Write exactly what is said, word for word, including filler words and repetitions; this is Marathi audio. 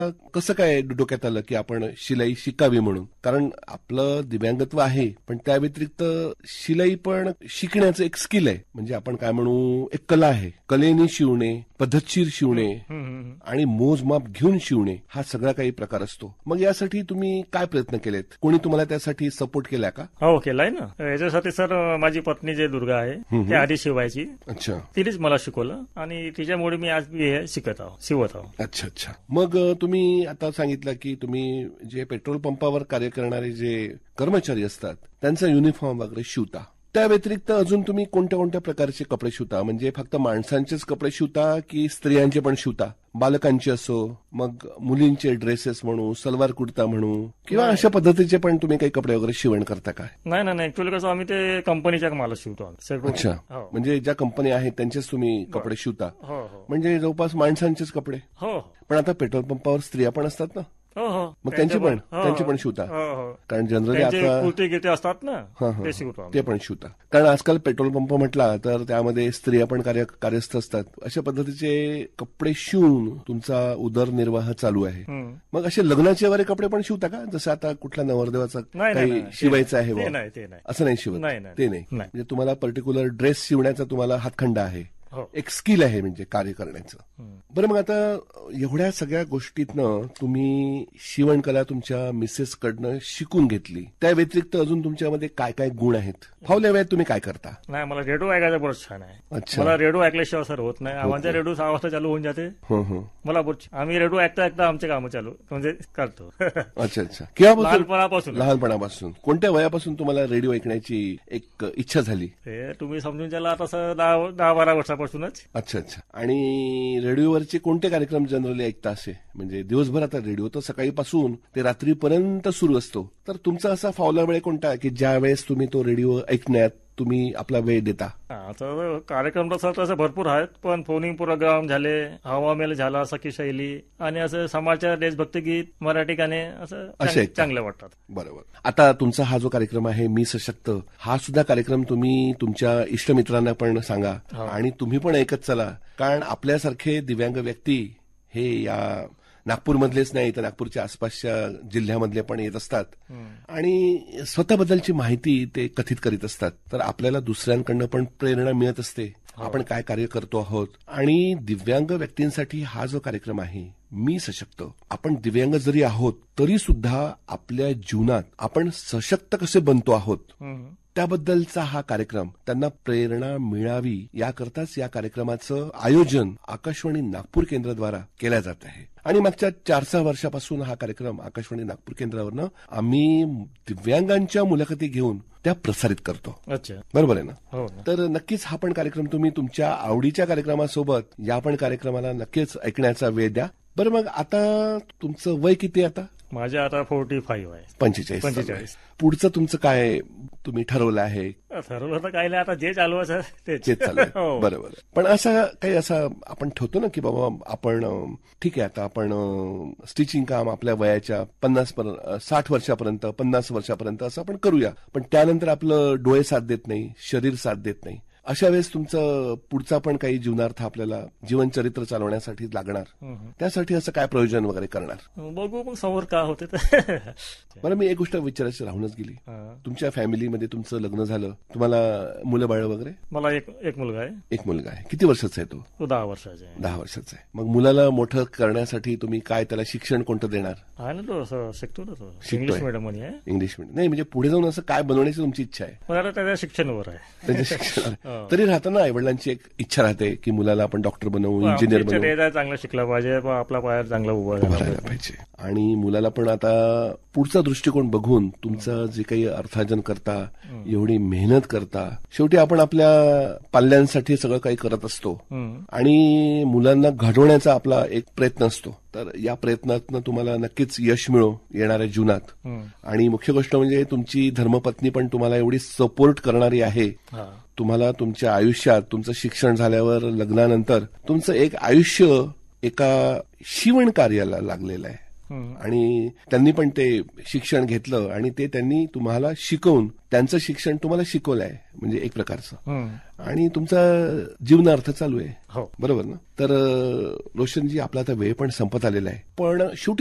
कसं काय डोक्यात आलं की आपण शिलाई शिकावी म्हणून? कारण आपलं दिव्यांगत्व आहे, पण त्या व्यतिरिक्त शिलाई पण शिकण्याचं एक स्किल आहे. म्हणजे आपण काय म्हणू, एक कला आहे. कलेने शिवणे, पद्धतशीर शिवणे आणि मोजमाप घेऊन शिवणे हा सगळा काही प्रकार असतो. मग यासाठी तुम्ही काय प्रयत्न केलेत? कोणी तुम्हाला त्यासाठी सपोर्ट केला का? हो, केलाय ना. याच्यासाठी सर माझी पत्नी जे दुर्गा आहे ती आधी शिवायची. अच्छा. तिनेच मला शिकवलं आणि तिच्यामुळे मी आज मी हे शिकत आहो शिवत आहो. अच्छा अच्छा. मग तुम्ही आता सांगितलं की तुम्ही जे पेट्रोल पंपावर कार्य करणारे जे कर्मचारी असतात त्यांचा युनिफॉर्म वगैरे शिवता. त्या व्यतिरिक्त अजून तुम्ही कोणत्या कोणत्या प्रकारचे कपडे शिवता? म्हणजे फक्त माणसांचेच कपडे शिवता की स्त्रियांचे पण शिवता? बालकांचे असो, मग मुलींचे ड्रेसेस म्हणू, सलवार कुर्ता म्हणू, किंवा अशा पद्धतीचे पण तुम्ही काही कपडे वगैरे शिवण करता काय? नाही नाही ऍक्च्युअली कसं आम्ही ते कंपनीच्या माल शिवतो. अच्छा. म्हणजे ज्या कंपनी आहेत त्यांचेच तुम्ही कपडे शिवता. म्हणजे जवळपास माणसांचेच कपडे. हो. पण आता पेट्रोल पंपावर स्त्रिया पण असतात ना, हो हो. मग त्यांची पण त्यांची पण शिवता? कारण जनरली आता कुर्ते गिर्ते असतात ना, ते शिवतो, ते पण शिवता. कारण आजकाल पेट्रोल पंप म्हटला तर त्यामध्ये स्त्रिया पण कार्य कार्यस्थ असतात. अशा पद्धतीचे कपडे शिवून तुमचा उदरनिर्वाह चालू आहे. मग असे लग्नाचे वगैरे कपडे पण शिवता का? जसं आता कुठल्या नवरदेवाचा काही शिवायचं आहे असं नाही शिवत? ते नाही. म्हणजे तुम्हाला पर्टिक्युलर ड्रेस शिवण्याचा तुम्हाला हातखंडा आहे, एक स्किल आहे म्हणजे कार्य करण्याचं. बरं, मग आता एवढ्या सगळ्या गोष्टीतनं तुम्ही शिवणकला तुमच्या मिसेस कडनं शिकून घेतली, त्या व्यतिरिक्त अजून तुमच्यामध्ये काय काय गुण आहेत? फावल्या वेळात तुम्ही काय करता? नाही, मला रेडिओ ऐकायचा बरंच छान आहे. अच्छा. मला रेडिओ ऐकल्याशिवाय सर होत नाही. आमच्या रेडिओ सहा वाजता चालू होऊन जाते. मला आम्ही रेडिओ ऐकता ऐकता आमचे कामं चालू म्हणजे करतो. अच्छा अच्छा. केव्हा? लहानपणापासून. लहानपणापासून. कोणत्या वयापासून तुम्हाला रेडिओ ऐकण्याची एक इच्छा झाली? तुम्ही समजून त्याला तसं दहा दहा बारा वर्षापासूनच. अच्छा अच्छा. आणि रेडिओवरचे कोणते कार्यक्रम जनरली ऐकता? असे म्हणजे दिवसभर आता रेडिओ तर सकाळीपासून ते रात्रीपर्यंत सुरू असतो, तर तुमचा असा फावला वेळ कोणता की ज्या वेळेस तुम्ही तो रेडिओ ऐकण्यात तुम्ही आपला वेळ देता? आता कार्यक्रम तसं भरपूर आहेत, पण फोनिंग प्रोग्राम झाले, हवामेल झाला, सखी शैली आणि असं समाचार, देशभक्ती गीत, मराठी गाणे असं चांगले वाटतात. बरोबर. आता तुमचा हा जो कार्यक्रम आहे मी सशक्त, हा सुद्धा कार्यक्रम तुम्ही तुमच्या इष्टमित्रांना पण सांगा आणि तुम्ही पण ऐकत चला. कारण आपल्यासारखे दिव्यांग व्यक्ती हे या नागपूरमधलेच नाही तर नागपूरच्या आसपासच्या जिल्ह्यामधले पण येत असतात आणि स्वतःबद्दलची माहिती ते कथित करीत असतात. तर आपल्याला दुसऱ्यांकडनं पण प्रेरणा मिळत असते आपण काय कार्य करतो आहोत. आणि दिव्यांग व्यक्तींसाठी हा जो कार्यक्रम आहे मी सशक्त, आपण दिव्यांग जरी आहोत तरी सुद्धा आपल्या जीवनात आपण सशक्त कसे बनतो आहोत त्याबद्दलचा हा कार्यक्रम त्यांना प्रेरणा मिळावी याकरताच या कार्यक्रमाचं आयोजन आकाशवाणी नागपूर केंद्राद्वारा केलं जात आहे. आणि मागच्या चार सहा वर्षापासून हा कार्यक्रम आकाशवाणी नागपूर केंद्रावरनं आम्ही दिव्यांगांच्या मुलाखती घेऊन त्या प्रसारित करतो. अच्छा, बरोबर आहे ना? तर नक्कीच हा पण कार्यक्रम तुम्ही तुमच्या आवडीच्या कार्यक्रमासोबत या पण कार्यक्रमाला नक्कीच ऐकण्याचा वेळ द्या. बरं, मग आता तुमचं वय किती आता? माझे आता फोर्टी फाईव्ह आहे. पंचेचाळीस. पंचेचाळीस. पुढचं तुमचं काय तुम्ही ठरवलं आहे? ठरवलं तर काय नाही, आता जे चालू आहे तेच चालू आहे. बरोबर. पण असं काही असं आपण ठेवतो ना की बाबा आपण ठीक आहे आता आपण स्टिचिंग काम आपल्या वयाच्या पन्नास साठ वर्षापर्यंत पन्नास वर्षापर्यंत असं आपण करूया, पण त्यानंतर आपलं डोळे साथ देत नाही, शरीर साथ देत नाही. अशा वेळेस तुमचं पुढचा पण काही जीवनार्थ आपल्याला जीवनचरित्र चालवण्यासाठी लागणार, त्यासाठी असं काय प्रयोजन वगैरे करणार? बघू मग समोर का होते. बरं, मी एक गोष्ट विचारायची राहूनच गेली. तुमच्या फॅमिलीमध्ये तुमचं लग्न झालं, तुम्हाला मुलं बाळ वगैरे? मला एक एक मुलगा आहे. एक मुलगा आहे. किती वर्षाचा आहे तो? तो दहा वर्षाचा आहे. दहा वर्षाचा आहे. मग मुलाला मोठं करण्यासाठी तुम्ही काय त्याला शिक्षण कोणतं देणार? आहे ना, तो असं शिकतो ना, तो इंग्लिश मीडियम मध्ये आहे. इंग्लिश मीडियम नाही, म्हणजे पुढे जाऊन असं काय बनवण्याची तुमची इच्छा आहे? मला त्याच्या शिक्षणावर आहे. त्याच्या शिक्षणावर तरी राहतं ना, आईवडिलांची एक इच्छा राहते की मुलाला आपण डॉक्टर बनवू, इंजिनियर बनवू, चांगलं शिकला पाहिजे, आपला पायावर चांगला उभा राहायला पाहिजे. आणि मुलाला पण आता पुढचा दृष्टिकोन बघून तुमचं जे काही अर्थार्जन करता, एवढी मेहनत करता, शेवटी आपण आपल्या पाल्यांसाठी सगळं काही करत असतो आणि मुलांना घडवण्याचा आपला एक प्रयत्न असतो. तर या प्रयत्नातनं तुम्हाला नक्कीच यश मिळो येणाऱ्या जीवनात. आणि मुख्य गोष्ट म्हणजे तुमची धर्मपत्नी पण तुम्हाला एवढी सपोर्ट करणारी आहे. तुम्हाला तुमच्या आयुष्यात तुमचं शिक्षण झाल्यावर लग्नानंतर तुमचं एक आयुष्य एका शिवण कार्याला लागलेलं आहे. आणि त्यांनी पण ते शिक्षण घेतलं आणि ते त्यांनी तुम्हाला शिकवून त्यांचं शिक्षण तुम्हाला शिकवलं आहे म्हणजे एक प्रकारचं, आणि तुमचा जीवनार्थ चालू आहे. बरोबर ना? तर रोशनजी, आपला आता वेळ पण संपत आलेला आहे, पण शेवटी